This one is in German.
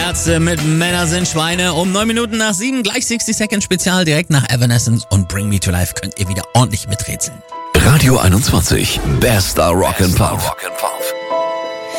Ärzte mit Männer sind Schweine. Um 9 Minuten nach 7, gleich 60 Second Spezial, direkt nach Evanescence und Bring Me to Life könnt ihr wieder ordentlich miträtseln. Radio 21, bester Rock'n'Pop.